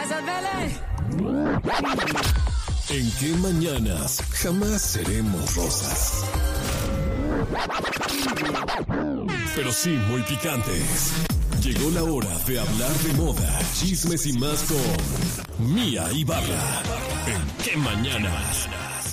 ¿En qué mañanas jamás seremos rosas? Pero sí muy picantes. Llegó la hora de hablar de moda, chismes y más con Mía Ibarra. ¿En qué mañanas?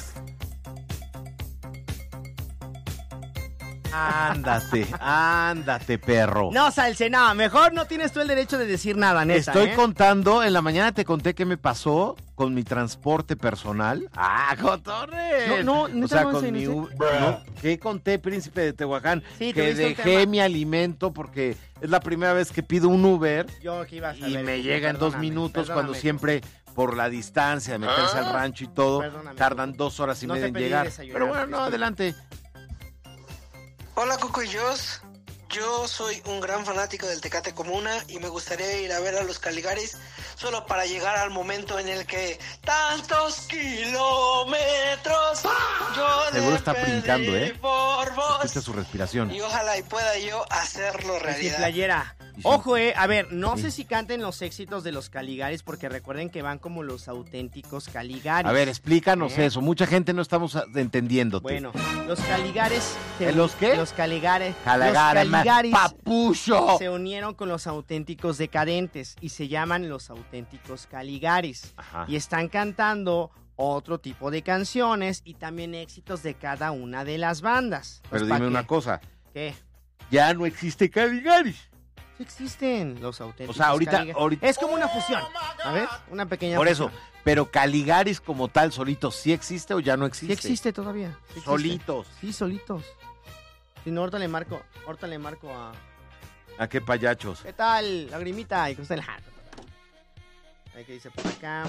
Ándate, perro. No, Salce, no, mejor no tienes tú el derecho de decir nada, neta. Estoy contando, en la mañana te conté qué me pasó con mi transporte personal. ¡Ah, cotorre! No, o sea, con mi ¿qué conté, príncipe de Tehuacán? Sí, que dejé mi alimento porque es la primera vez que pido un Uber. Yo que iba a saber, y me llega en 2 minutos cuando siempre por la distancia, meterse al rancho y todo, tardan 2 horas y media en llegar. Pero bueno, no, adelante. Hola Cuco y Jos, yo soy un gran fanático del Tecate Comuna y me gustaría ir a ver a los Caligaris solo para llegar al momento en el que tantos kilómetros yo seguro está brincando, por vos. Escucha su respiración. Y ojalá y pueda yo hacerlo realidad. Sin playera. Ojo, a ver, no sé si canten los éxitos de los Caligaris porque recuerden que van como los auténticos Caligaris. A ver, explícanos eso. Mucha gente no estamos entendiéndote. Bueno, los Caligaris... ¿Los qué? Los Caligaris. Los Caligaris ¡papucho! Se unieron con los auténticos decadentes y se llaman los auténticos Caligaris. Ajá. Y están cantando otro tipo de canciones y también éxitos de cada una de las bandas. Pero dime una cosa. ¿Qué? Ya no existe Caligaris. Sí existen los auténticos. O sea, ahorita es como una fusión. A ver, una pequeña por fusión. eso, pero Caligaris como tal, solitos, ¿sí existe o ya no existe? Sí existe todavía. Sí existe. Solitos. Sí, solitos. Si no, ahorita le marco a... ¿A qué payachos? ¿Qué tal, lagrimita? Y que usted la... Ahí que dice por acá.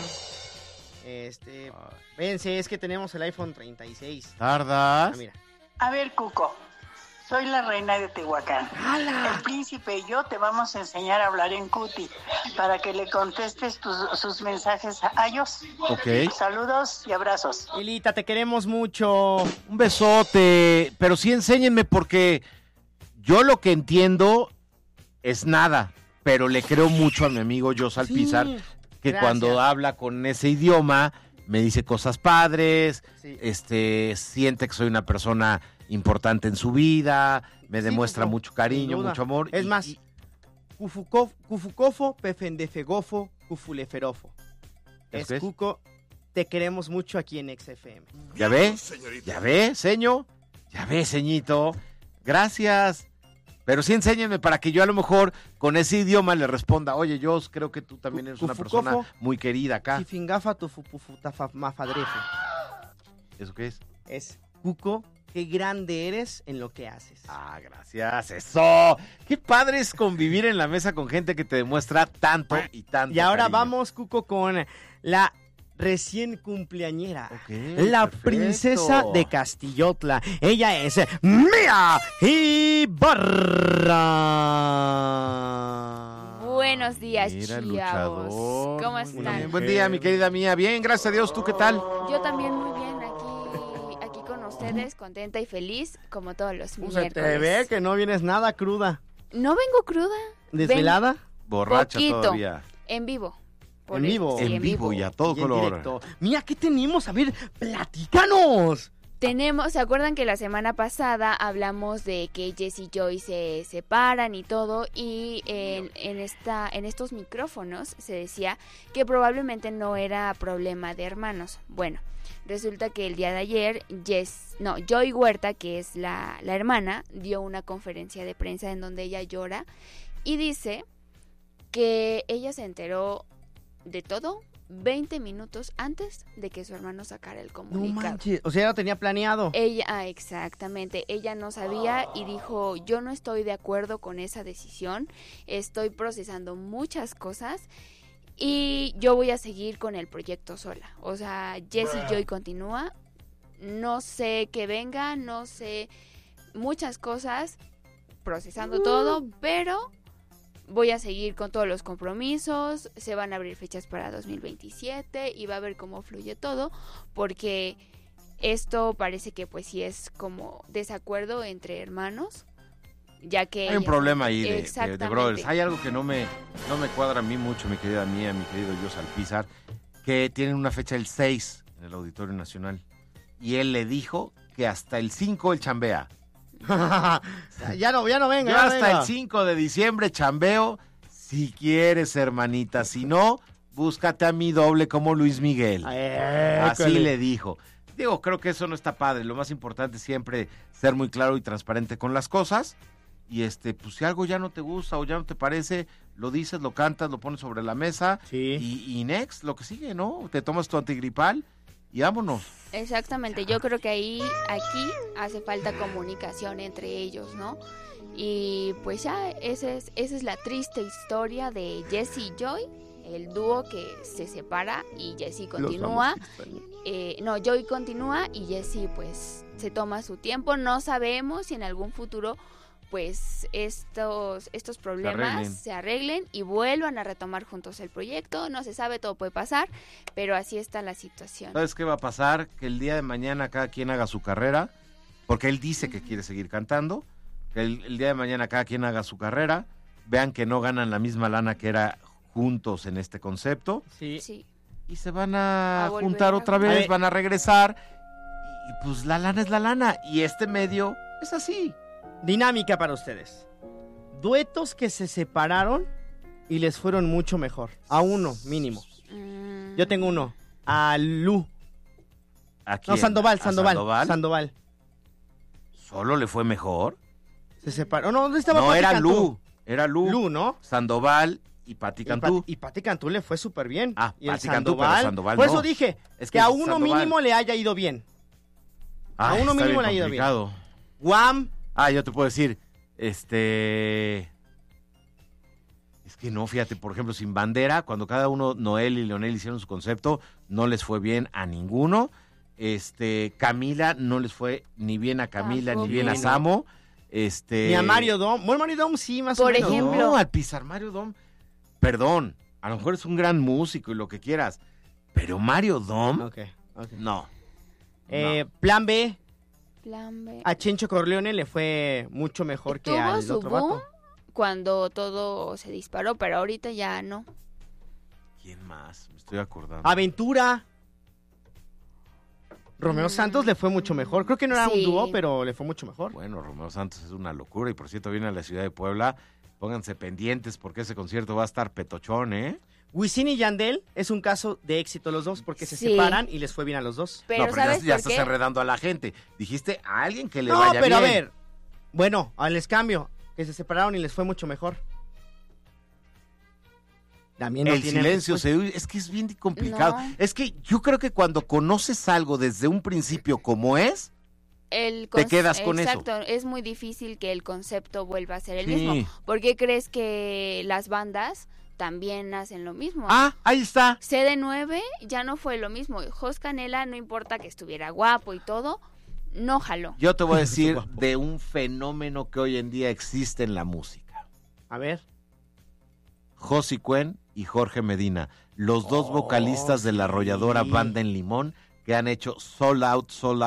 Véanse, es que tenemos el iPhone 36. ¿Tardas? Mira. A ver, Cuco, soy la reina de Tehuacán. ¡Hala! El príncipe y yo te vamos a enseñar a hablar en cuti para que le contestes sus mensajes a ellos. Ok. Saludos y abrazos. Hilita, te queremos mucho. Un besote, pero sí enséñenme porque yo lo que entiendo es nada, pero le creo mucho a mi amigo Jos Alpizar, que gracias. Cuando habla con ese idioma me dice cosas padres, siente que soy una persona importante en su vida, me demuestra mucho cariño, mucho amor. Es más, Cufukofo, Pefendefegofo, Cufuleferofo. Es Cuco, te queremos mucho aquí en XFM. ¿Ya ve? ¿Ya ve, seño? ¿Ya ve, señito? Gracias. Pero sí enséñenme para que yo a lo mejor con ese idioma le responda, oye, yo creo que tú también eres una persona muy querida acá. Kifingafa tufupufutafamafadrefe. ¿Eso qué es? Es Cuco, qué grande eres en lo que haces. Ah, gracias, eso. Qué padre es convivir en la mesa con gente que te demuestra tanto y tanto. Y ahora cariño. vamos, Cuco, con la recién cumpleañera, Okay, la perfecto. princesa de Castillotla. Ella es Mía Ibarra. Buenos días, Mira, chavos. luchador. ¿Cómo están? Buen día, mi querida Mía. Bien, gracias a Dios. ¿Tú qué tal? Yo también muy bien, aquí con ustedes, contenta y feliz, como todos los miércoles. Se te ve que no vienes nada cruda. No vengo cruda. ¿Desvelada? Borracha poquito. todavía. En vivo. Por En eso, vivo. sí, En vivo y a todo Y en color. directo. Mira, ¿qué tenemos? A ver, platícanos. ¿se acuerdan que la semana pasada hablamos de que Jess y Joy se separan y todo? Y en estos micrófonos se decía que probablemente no era problema de hermanos. Bueno, resulta que el día de ayer Joy Huerta, que es la hermana, dio una conferencia de prensa en donde ella llora y dice que ella se enteró de todo 20 minutos antes de que su hermano sacara el comunicado. No manches, o sea, ya lo tenía planeado. Exactamente, ella no sabía y dijo, yo no estoy de acuerdo con esa decisión, estoy procesando muchas cosas y yo voy a seguir con el proyecto sola. O sea, Jess y Joy continúa, no sé qué venga, no sé muchas cosas, procesando todo, pero voy a seguir con todos los compromisos, se van a abrir fechas para 2027 y va a ver cómo fluye todo, porque esto parece que pues sí es como desacuerdo entre hermanos, ya que hay un problema ahí de Exactamente. brothers. Hay algo que no me cuadra a mí mucho, mi querida Mía, mi querido Jos Alpizar, que tienen una fecha el 6 en el Auditorio Nacional. Y él le dijo que hasta el 5 él chambea. ya no venga. Yo ya hasta venga. el 5 de diciembre chambeo, si quieres, hermanita. Si no, búscate a mi doble como Luis Miguel. Así le dijo. Digo, creo que eso no está padre. Lo más importante es siempre ser muy claro y transparente con las cosas. Y pues si algo ya no te gusta o ya no te parece, lo dices, lo cantas, lo pones sobre la mesa. Sí. Y next, lo que sigue, ¿no? Te tomas tu antigripal y vámonos. Exactamente, yo creo que aquí hace falta comunicación entre ellos, ¿no? Y pues ya, esa es la triste historia de Jesse y Joy, el dúo que se separa y Jesse continúa. Joy continúa y Jesse pues se toma su tiempo. No sabemos si en algún futuro pues estos problemas se arreglen y vuelvan a retomar juntos el proyecto. No se sabe, todo puede pasar, pero así está la situación. ¿Sabes qué va a pasar? Que el día de mañana cada quien haga su carrera, porque él dice que quiere seguir cantando, que el día de mañana cada quien haga su carrera, vean que no ganan la misma lana que era juntos en este concepto, Sí. y se van a volver juntar a otra juntar. vez, van a regresar, y pues la lana es la lana, y este medio es así. Dinámica para ustedes. Duetos que se separaron y les fueron mucho mejor. A uno, mínimo. Yo tengo uno. A Lu. ¿A quién? No, Sandoval. ¿A Sandoval. ¿Solo le fue mejor? Se separó. No, ¿dónde estaba No, Pati era Cantú? Lu. Era Lu. Lu, ¿no? Sandoval y Pati Cantú. Y Pati Cantú le fue súper bien. Y el Pati Cantú, pero Sandoval Por no. eso dije Es que a uno mínimo le haya ido bien. A uno está mínimo bien le ha ido bien. complicado. Guam. Yo te puedo decir, es que no, fíjate, por ejemplo, Sin Bandera, cuando cada uno, Noel y Leonel hicieron su concepto, no les fue bien a ninguno. Camila, no les fue ni bien a Camila, Tampoco. ni bien a Samo. Ni a Mario Dom. Bueno, Mario Dom sí, más o Por menos. ejemplo. No, al pisar Mario Dom, perdón, a lo mejor es un gran músico y lo que quieras, pero Mario Dom, Ok. no. Plan B. Plan B. A Chencho Corleone le fue mucho mejor que Tuvo al su otro boom vato. cuando todo se disparó, pero ahorita ya no. ¿Quién más? Me estoy acordando. Aventura. Romeo Santos le fue mucho mejor. Creo que no era un Sí. dúo, pero le fue mucho mejor. Bueno, Romeo Santos es una locura y por cierto viene a la ciudad de Puebla. Pónganse pendientes porque ese concierto va a estar petochón, ¿eh? Wisin y Yandel es un caso de éxito los dos porque se Sí. separan y les fue bien a los dos. Pero, no, ¿sabes ya por estás qué? enredando a la gente. Dijiste a alguien que le No, vaya pero bien. a ver. Bueno, les cambio. Que se separaron y les fue mucho mejor. También no El tiene silencio respuesta. es que es bien complicado. No. Es que yo creo que cuando conoces algo desde un principio como es, te quedas con eso. Exacto, es muy difícil que el concepto vuelva a ser el Sí. mismo. ¿Por qué crees que las bandas también hacen lo mismo? ahí está. CD9 ya no fue lo mismo. Jos Canela, no importa que estuviera guapo y todo, no jaló. Yo te voy a decir Guapo. de un fenómeno que hoy en día existe en la música. A ver. Josi Cuen y Jorge Medina, los dos vocalistas de la arrolladora sí. Banda en Limón, que han hecho sold out,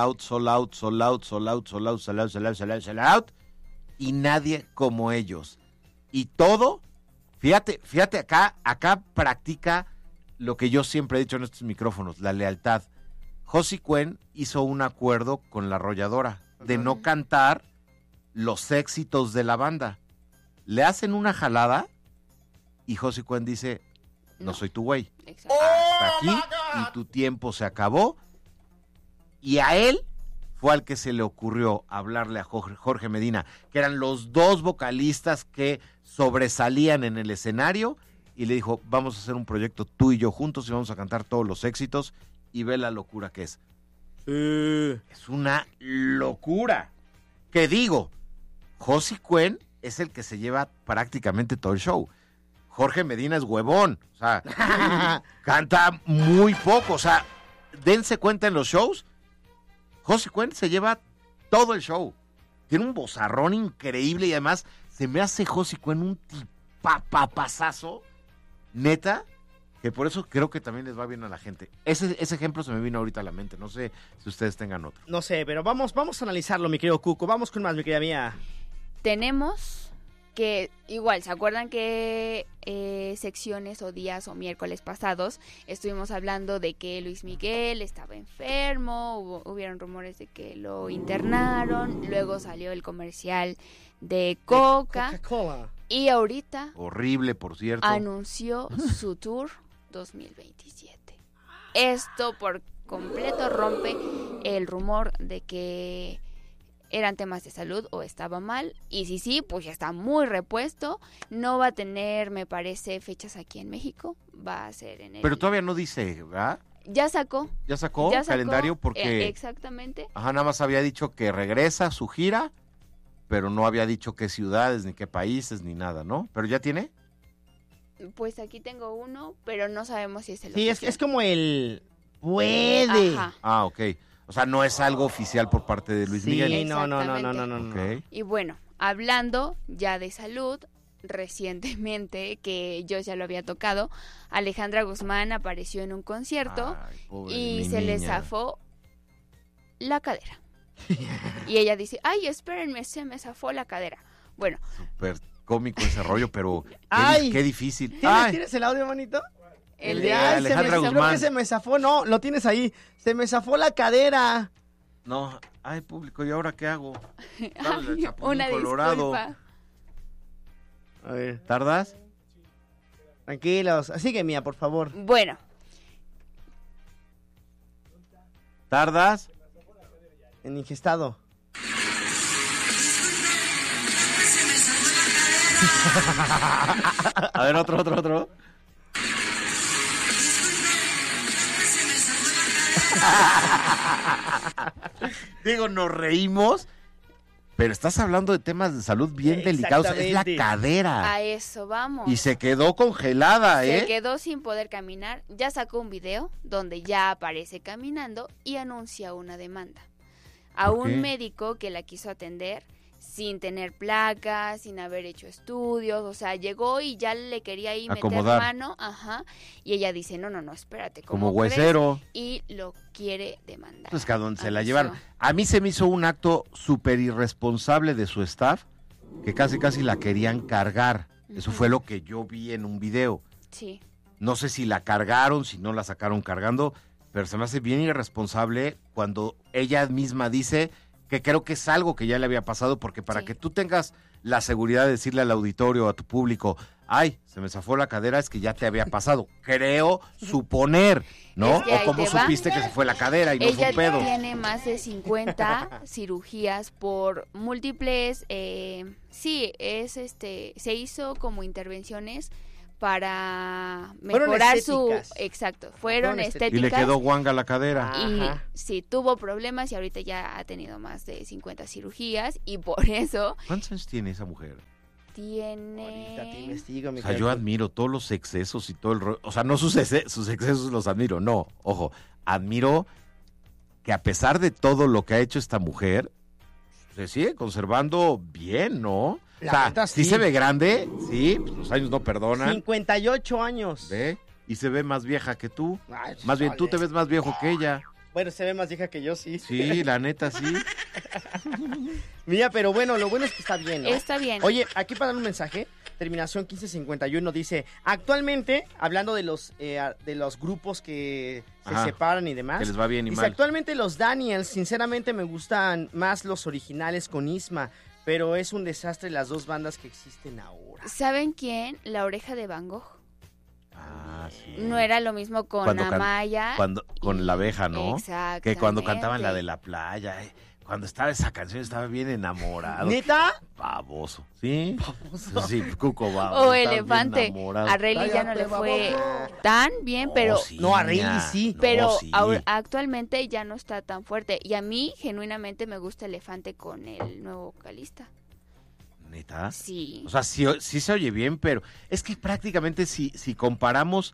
y nadie como ellos. Y todo, fíjate acá practica lo que yo siempre he dicho en estos micrófonos, la lealtad. Josi Cuen hizo un acuerdo con la arrolladora de no cantar los éxitos de la banda. Le hacen una jalada y Josi Cuen dice, no soy tu güey. Exacto. Hasta aquí y tu tiempo se acabó. Y a él fue al que se le ocurrió hablarle a Jorge Medina, que eran los dos vocalistas que sobresalían en el escenario, y le dijo, vamos a hacer un proyecto tú y yo juntos y vamos a cantar todos los éxitos, y ve la locura que es. Es una locura. Que digo, Josi Cuen es el que se lleva prácticamente todo el show. Jorge Medina es huevón, o sea, canta muy poco, o sea, dense cuenta en los shows, Josi Cuen se lleva todo el show. Tiene un vozarrón increíble y además se me hace Josi Cuen un tipapapazazo, neta, que por eso creo que también les va bien a la gente. Ese ejemplo se me vino ahorita a la mente, no sé si ustedes tengan otro. No sé, pero vamos a analizarlo, mi querido Cuco. Vamos con más, mi querida mía. tenemos que, igual, ¿se acuerdan que secciones o días o miércoles pasados estuvimos hablando de que Luis Miguel estaba enfermo, hubieron rumores de que lo internaron, luego salió el comercial de Coca-Cola y ahorita horrible, por cierto, anunció su tour 2027. Esto por completo rompe el rumor de que eran temas de salud o estaba mal, y si sí, pues ya está muy repuesto. No va a tener, me parece, fechas aquí en México, va a ser en el... Pero todavía no dice, ¿verdad? Ya sacó calendario porque... exactamente. Ajá, nada más había dicho que regresa a su gira, pero no había dicho qué ciudades, ni qué países, ni nada, ¿no? ¿Pero ya tiene? Pues aquí tengo uno, pero no sabemos si es el Sí, oficial. es como el... Puede. Ajá. Ah, ok. O sea, no es algo oficial por parte de Luis Miguel. Sí, no. Okay. Y bueno, hablando ya de salud, recientemente, que yo ya lo había tocado, Alejandra Guzmán apareció en un concierto y se le zafó la cadera. Y ella dice, ay, espérenme, se me zafó la cadera. Bueno. Súper cómico ese rollo, pero qué difícil. ¿Tienes el audio, manito? El de Alejandra Guzmán. Creo que se me zafó, no, lo tienes ahí. Se me zafó la cadera. No, ay, público, ¿y ahora qué hago? Ay, una Colorado. disculpa. A ver. ¿Tardas? Tranquilos. Sigue, Mía, por favor. Bueno. ¿Tardas? En ingestado. A ver, otro. Digo, nos reímos, pero estás hablando de temas de salud bien delicados. Es la cadera. A eso vamos. Y se quedó congelada, Se quedó sin poder caminar. Ya sacó un video donde ya aparece caminando y anuncia una demanda a un médico que la quiso atender sin tener placas, sin haber hecho estudios, o sea, llegó y ya le quería ahí acomodar. meter mano, y ella dice, no, espérate, como huesero, y lo quiere demandar. Pues que a donde se la llevaron. A mí se me hizo un acto súper irresponsable de su staff, que casi la querían cargar. Eso fue lo que yo vi en un video. Sí. No sé si la cargaron, si no la sacaron cargando, pero se me hace bien irresponsable cuando ella misma dice que creo que es algo que ya le había pasado, porque para que tú tengas la seguridad de decirle al auditorio, a tu público, ay, se me zafó la cadera, es que ya te había pasado. Creo suponer, ¿no? Es que o cómo supiste que se fue la cadera y no fue un pedo. Ella tiene más de 50 cirugías por múltiples, se hizo como intervenciones para mejorar fueron estéticas. Y le quedó guanga la cadera. Y sí, tuvo problemas y ahorita ya ha tenido más de 50 cirugías y por eso... ¿Cuántos años tiene esa mujer? Tiene... Ahorita te investigo, mi O sea, yo admiro todos los excesos y todo el rollo. O sea, no sus excesos los admiro, no. Ojo, admiro que a pesar de todo lo que ha hecho esta mujer, se sigue conservando bien, ¿no? Sí se ve grande, sí, pues los años no perdonan. 58 años. ¿Ve? Y se ve más vieja que tú. Ay, más bien, tú te ves más viejo que ella. Bueno, se ve más vieja que yo, sí. Sí, la neta, sí. Mira, pero bueno, lo bueno es que está bien, ¿no? Está bien. Oye, aquí para dar un mensaje, terminación 1551 dice, actualmente, hablando de los grupos que se separan y demás. Que les va bien y dice, mal. actualmente los Daniels, sinceramente me gustan más los originales con Isma, pero es un desastre las dos bandas que existen ahora. ¿Saben quién? La Oreja de Van Gogh. Ah, sí. No era lo mismo con Amaya. Con la abeja, ¿no? Exactamente. Que cuando cantaban la de la playa, cuando estaba esa canción estaba bien enamorado. ¿Neta? Baboso. ¿Sí? Baboso. Sí, Cuco baboso. O Elefante. A Rayleigh ya no le fue tan bien, pero... Sí, no, a Rayleigh sí. Pero sí. actualmente ya no está tan fuerte. Y a mí, genuinamente, me gusta Elefante con el nuevo vocalista. ¿Neta? Sí. O sea, sí se oye bien, pero es que prácticamente si comparamos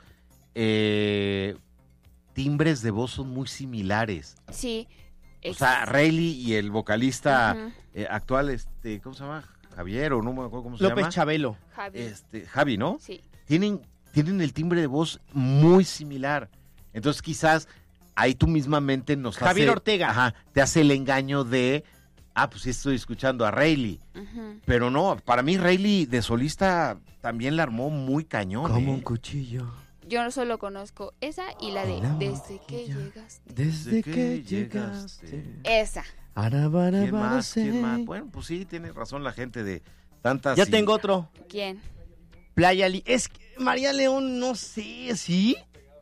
timbres de voz son muy similares. Sí. O sea, Rayleigh y el vocalista actual, ¿cómo se llama? Javier, o no me acuerdo cómo se llama. López Chabelo. Javi, ¿no? Sí. Tienen el timbre de voz muy similar. Entonces quizás ahí tú mismamente nos Javier Ortega. Ajá, te hace el engaño de pues sí estoy escuchando a Rayleigh. Ujú. Pero no, para mí Rayleigh de solista también la armó muy cañón. Como un cuchillo. Yo solo conozco esa y la de La Desde que mojilla. llegaste. Desde que llegaste. Esa. ¿Quién más? ¿Quién más? Bueno, pues sí, tiene razón la gente de tantas... Yo tengo otro. ¿Quién? Playa Es que María León, no sé, ¿sí?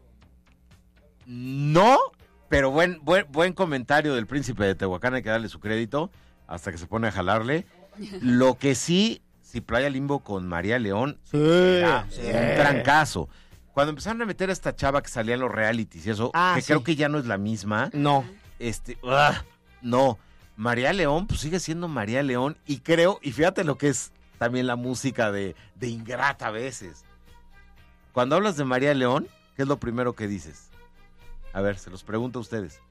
No, pero buen comentario del príncipe de Tehuacán, hay que darle su crédito hasta que se pone a jalarle. Lo que sí, si Playa Limbo con María León, era un trancazo. Cuando empezaron a meter a esta chava que salía en los realities y eso, que sí. creo que ya no es la misma, No. no, María León pues sigue siendo María León y creo, y fíjate lo que es también la música de Ingrata a veces. Cuando hablas de María León, ¿qué es lo primero que dices? A ver, se los pregunto a ustedes.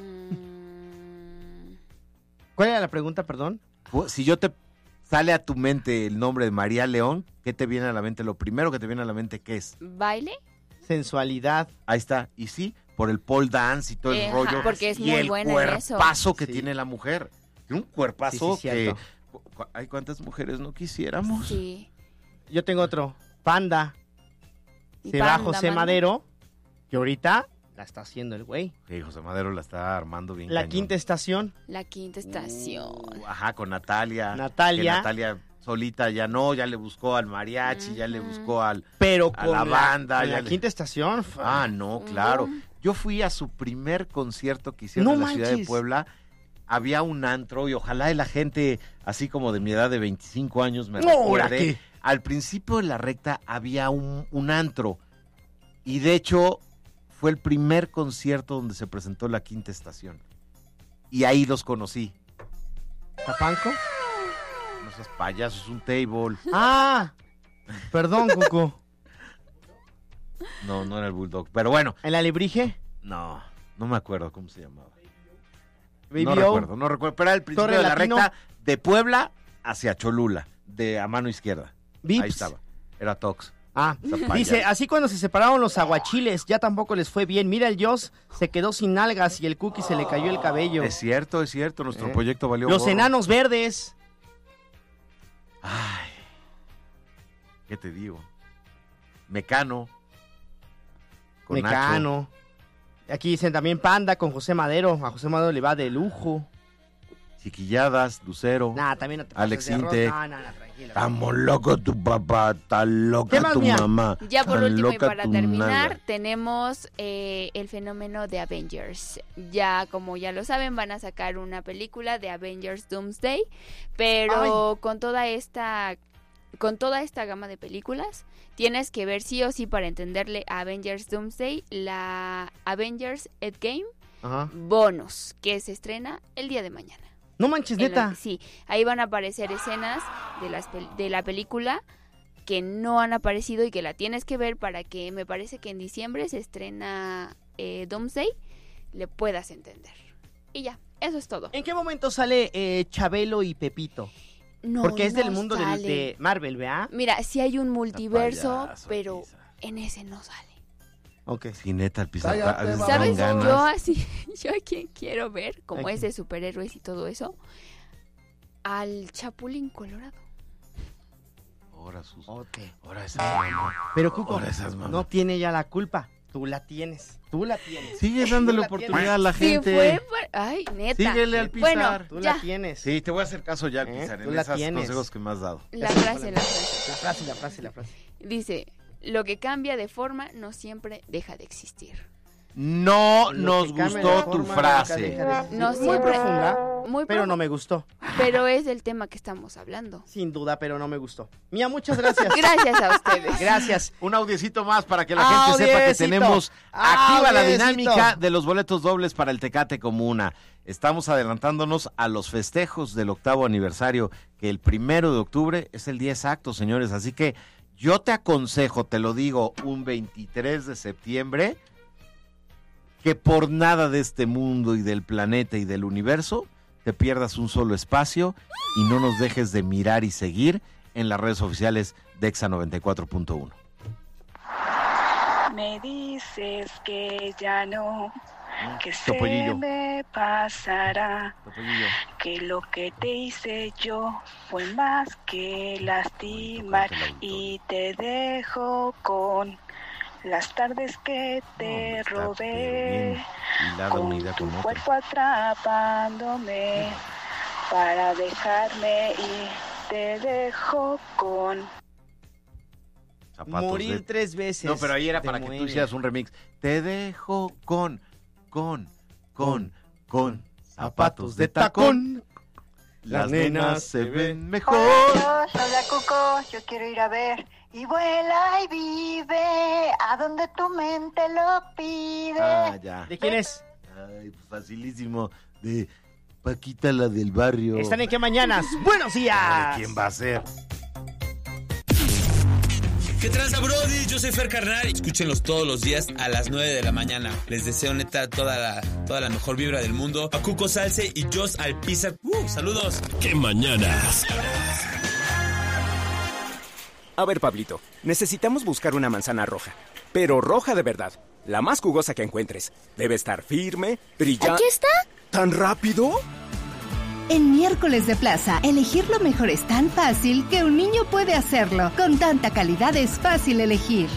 ¿Cuál era la pregunta, perdón? Si yo te sale a tu mente el nombre de María León, ¿qué te viene a la mente? Lo primero que te viene a la mente, ¿qué es? ¿Baile? Sensualidad. Ahí está. Y sí, por el pole dance y todo el rollo. Porque es y muy el buena en eso. cuerpazo que Sí. tiene la mujer. Tiene un cuerpazo Sí, sí, que... cierto. Ay, ¿cuántas mujeres no quisiéramos? Sí. Yo tengo otro. Panda. Y Se va Panda, José manda. Madero, que ahorita la está haciendo el güey. Sí, José Madero la está armando bien La cañón. quinta estación. La quinta estación. Ajá, con Natalia. Natalia. Que Natalia solita ya no, ya le buscó al mariachi, ya le buscó al... Pero A con la banda, con ya la le- quinta estación. Ah, no, claro. Yo fui a su primer concierto que hicieron en la ciudad de manches. Puebla. Había un antro y ojalá la gente, así como de mi edad de 25 años, me No, ¿ahora recuerde. qué? Al principio de la recta había un antro. Y de hecho, fue el primer concierto donde se presentó la quinta estación. Y ahí los conocí. ¿Tapanco? No seas payaso, es un table. Ah, perdón, Cucu. No, no era el Bulldog. Pero bueno, ¿En la Alebrije? no me acuerdo cómo se llamaba. Baby No O. recuerdo. Pero era el principio Torre de la Latino. recta de Puebla hacia Cholula, de a mano izquierda. Vips. Ahí estaba. Era Tox. Ah, Esa dice, payasa. así cuando se separaron los aguachiles, ya tampoco les fue bien. Mira, el Joss se quedó sin nalgas y el Cookie se le cayó el cabello. Es cierto. Nuestro proyecto valió Los gorro. enanos verdes. Ay, ¿qué te digo? Mecano. Con Nacho. Mecano. Aquí dicen también Panda con José Madero. A José Madero le va de lujo. Chiquilladas, Lucero. Nah, también no te Alex pases de Intec. arroz. No, tranquilo. Estamos locos tu papá, está ¿Qué loca más, tu mía? mamá. Ya por está último y loca para tu terminar, nalga. tenemos el fenómeno de Avengers. Ya, como ya lo saben, van a sacar una película de Avengers Doomsday, pero con toda esta gama de películas, tienes que ver sí o sí para entenderle a Avengers Doomsday la Avengers Endgame Ajá. bonus, que se estrena el día de mañana. No manches, neta. Sí, ahí van a aparecer escenas de la película que no han aparecido y que la tienes que ver para que, me parece que en diciembre se estrena Doomsday, le puedas entender. Y ya, eso es todo. ¿En qué momento sale Chabelo y Pepito? No, Porque es del no mundo sale. de Marvel, ¿verdad? Mira, sí hay un multiverso, payaso, pero Pisa. en ese no sale. Ok. Sí, neta, el pizarra. Cállate, a veces dan ¿Sabes? ganas. Yo así, yo a quien quiero ver, como Aquí. es de superhéroes y todo eso, al Chapulín Colorado. Ahora sus. Ok. Ahora esas mamá. Pero Cuco, Ahora esas mamás. no tiene ya la culpa. Tú la tienes. Tú la tienes. Sigue dándole Tú la oportunidad a la Sí, gente. fue ay, neta. Síguele al Bueno, Pizar. Tú ya. la tienes. Sí, te voy a hacer caso ya al Pizar Tú en la esos tienes. consejos que me has dado. La frase. La frase. Dice, lo que cambia de forma no siempre deja de existir. No Lo nos que cambia de gustó tu forma, frase. nunca deja de existir. No Muy siempre. profunda, Muy pero pro- no me gustó. Pero es del tema que estamos hablando. Sin duda, pero no me gustó. Mía, muchas gracias. Gracias a ustedes. Gracias. Un audiecito más para que la gente sepa que Audiecito. tenemos activa la Audiecito. dinámica de los boletos dobles para el Tecate Comuna. Estamos adelantándonos a los festejos del 8º aniversario, que el 1 de octubre es el día exacto, señores. Así que yo te aconsejo, te lo digo, un 23 de septiembre, que por nada de este mundo y del planeta y del universo te pierdas un solo espacio y no nos dejes de mirar y seguir en las redes oficiales de Exa 94.1. Me dices que ya no que Topollillo. se me pasará, Topollillo. que lo que te hice yo fue más que lastimar y te dejo con las tardes que te robé, con tu cuerpo atrapándome para dejarme y te dejo con Zapatos Morir 3 veces. No, pero ahí era de para que tú Moenia. hicieras un remix. Te dejo con zapatos de tacón. Las nenas se ven mejor. Hola, hola Cuco, yo quiero ir a ver y vuela y vive a donde tu mente lo pide. Ah, ya. ¿De quién es? Ay, pues facilísimo. De Paquita, la del barrio. Están en Qué Mañanas. ¡Buenos días! ¿Quién va a ser? ¿Qué tranza, brody? Yo soy Fer Carnal. Escúchenlos todos los días a las 9 de la mañana. Les deseo neta toda la mejor vibra del mundo. A Cuco Salce y Jos Alpizar. ¡Saludos! ¡Qué mañanas! A ver, Pablito, necesitamos buscar una manzana roja. Pero roja de verdad. La más jugosa que encuentres. Debe estar firme, brillante. ¿Aquí está? ¿Tan rápido? En Miércoles de Plaza, elegir lo mejor es tan fácil que un niño puede hacerlo. Con tanta calidad es fácil elegir.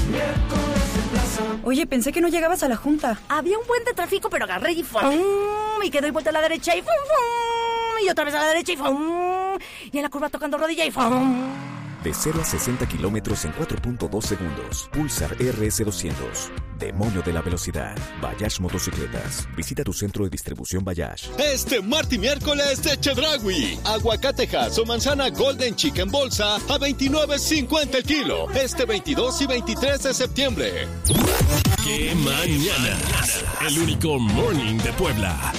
Oye, pensé que no llegabas a la junta. Había un buen de tráfico, pero agarré y ¡fum! Y que doy vuelta a la derecha y ¡fum! Y otra vez a la derecha y ¡fum! Y en la curva tocando rodilla y ¡fum! De 0 a 60 kilómetros en 4.2 segundos. Pulsar RS200. Demonio de la velocidad. Bayash Motocicletas. Visita tu centro de distribución Bayash. Este martes y miércoles de Chedraui. Aguacatejas o manzana Golden Chicken en bolsa a $29.50 el kilo. Este 22 y 23 de septiembre. ¡Qué mañanas! El único morning de Puebla.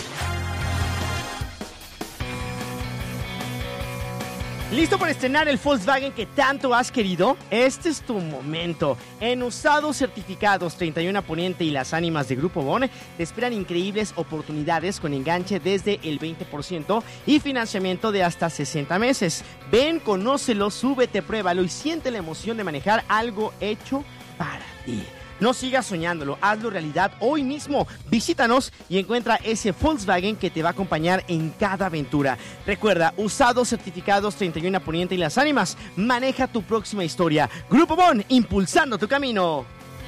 ¿Listo para estrenar el Volkswagen que tanto has querido? Este es tu momento. En Usados Certificados 31 Poniente y Las Ánimas de Grupo Bon te esperan increíbles oportunidades con enganche desde el 20% y financiamiento de hasta 60 meses. Ven, conócelo, súbete, pruébalo y siente la emoción de manejar algo hecho para ti. No sigas soñándolo, hazlo realidad hoy mismo. Visítanos y encuentra ese Volkswagen que te va a acompañar en cada aventura. Recuerda, Usados Certificados 31 Poniente y Las Ánimas. Maneja tu próxima historia. Grupo Bon, impulsando tu camino.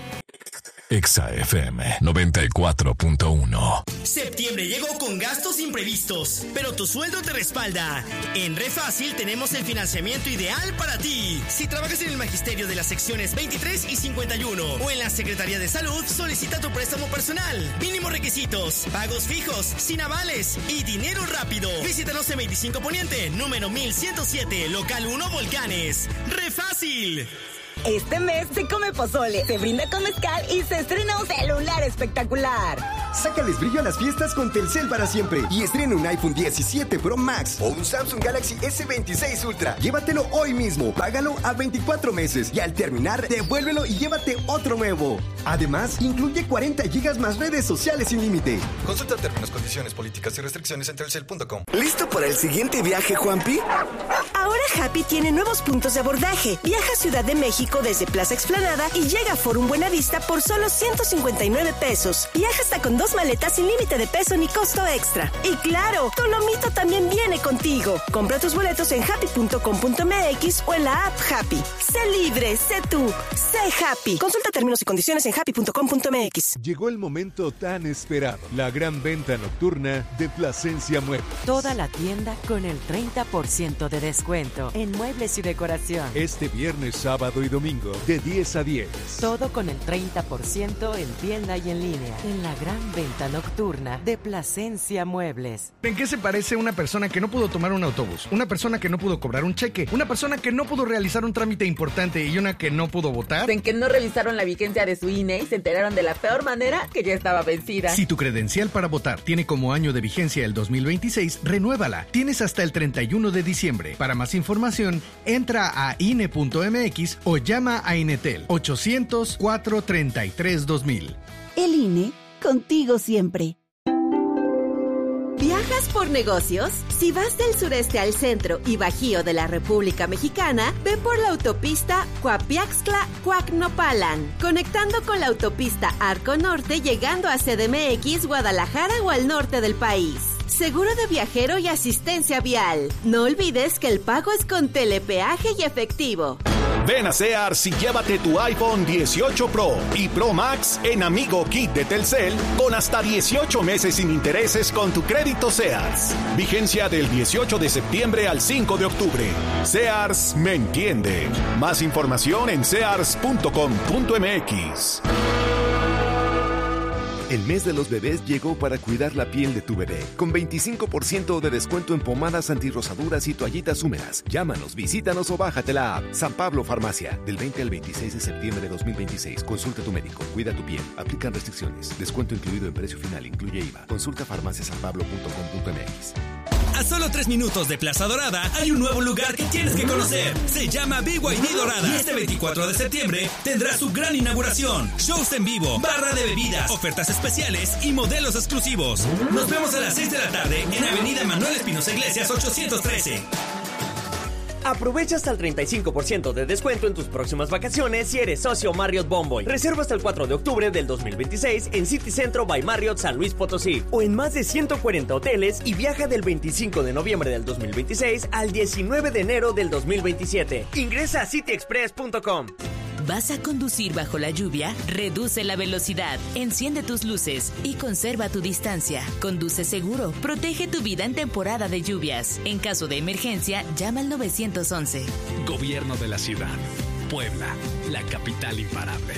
Exa FM 94.1. Septiembre llegó con gastos imprevistos, pero tu sueldo te respalda. En ReFácil tenemos el financiamiento ideal para ti. Si trabajas en el magisterio de las secciones 23 y 51 o en la Secretaría de Salud, solicita tu préstamo personal. Mínimos requisitos, pagos fijos, sin avales y dinero rápido. Visítanos en 25 Poniente, número 1107, local 1 Volcanes. ReFácil. Este mes se come pozole, se brinda con mezcal y se estrena un celular espectacular. Sácales brillo a las fiestas con Telcel para siempre y estrena un iPhone 17 Pro Max o un Samsung Galaxy S26 Ultra. Llévatelo hoy mismo, págalo a 24 meses y al terminar, devuélvelo y llévate otro nuevo. Además, incluye 40 gigas más redes sociales sin límite. Consulta términos, condiciones, políticas y restricciones en telcel.com. ¿Listo para el siguiente viaje, Juanpi? Ahora Happy tiene nuevos puntos de abordaje. Viaja a Ciudad de México desde Plaza Explanada y llega a Forum Buenavista por solo 159 pesos. Viaja hasta con 2 maletas sin límite de peso ni costo extra. Y claro, tu lomito también viene contigo. Compra tus boletos en happy.com.mx o en la app Happy. Sé libre, sé tú, sé happy. Consulta términos y condiciones en happy.com.mx. Llegó el momento tan esperado. La gran venta nocturna de Plasencia Muebles. Toda la tienda con el 30% de descuento en muebles y decoración. Este viernes, sábado y domingo, de 10 a 10. Todo con el 30% en tienda y en línea. En la gran venta nocturna de Plasencia Muebles. ¿En qué se parece una persona que no pudo tomar un autobús? Una persona que no pudo cobrar un cheque. Una persona que no pudo realizar un trámite importante y una que no pudo votar. En que no revisaron la vigencia de su INE y se enteraron de la peor manera que ya estaba vencida. Si tu credencial para votar tiene como año de vigencia el 2026, renuévala. Tienes hasta el 31 de diciembre. Para más información, entra a INE.mx o llama a Inetel 800-433-2000. El INE, contigo siempre. Viaja ¿Viajas por negocios? Si vas del sureste al centro y bajío de la República Mexicana, ve por la autopista Coapiaxtla-Coacnopalan, conectando con la autopista Arco Norte, llegando a CDMX, Guadalajara o al norte del país. Seguro de viajero y asistencia vial. No olvides que el pago es con telepeaje y efectivo. Ven a Sears y llévate tu iPhone 18 Pro y Pro Max en Amigo Kit de Telcel con hasta 18 meses sin intereses con tu crédito Sears. Vigencia del 18 de septiembre al 5 de octubre. Sears me entiende. Más información en sears.com.mx. El mes de los bebés llegó para cuidar la piel de tu bebé. Con 25% de descuento en pomadas antirrosaduras y toallitas húmedas. Llámanos, visítanos o bájate la app. San Pablo Farmacia. Del 20 al 26 de septiembre de 2026. Consulta a tu médico. Cuida tu piel. Aplican restricciones. Descuento incluido en precio final. Incluye IVA. Consulta farmaciasanpablo.com.mx. A solo 3 minutos de Plaza Dorada hay un nuevo lugar que tienes que conocer. Se llama BYD Dorada. Y este 24 de septiembre tendrá su gran inauguración. Shows en vivo, barra de bebidas, ofertas especiales y modelos exclusivos. Nos vemos a las 6 de la tarde en Avenida Manuel Espinosa Iglesias 813. Aprovecha hasta el 35% de descuento en tus próximas vacaciones si eres socio Marriott Bonvoy. Reserva hasta el 4 de octubre del 2026 en City Centro by Marriott San Luis Potosí o en más de 140 hoteles y viaja del 25 de noviembre del 2026 al 19 de enero del 2027. Ingresa a cityexpress.com. ¿Vas a conducir bajo la lluvia? Reduce la velocidad, enciende tus luces y conserva tu distancia. Conduce seguro, protege tu vida en temporada de lluvias. En caso de emergencia, llama al 911. Gobierno de la ciudad. Puebla, la capital imparable.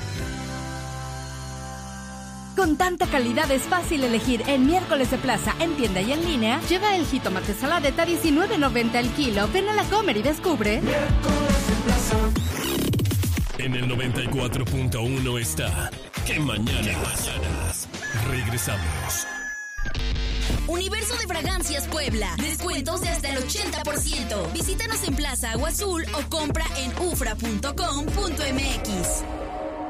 Con tanta calidad es fácil elegir en Miércoles de Plaza, en tienda y en línea. Lleva el jitomate saladeta $19.90 el kilo. Ven a la Comer y descubre. Miércoles de Plaza. En el 94.1 está ¿Qué mañanas? Regresamos. Universo de Fragancias Puebla. Descuentos de hasta el 80%. Visítanos en Plaza Agua Azul o compra en ufra.com.mx.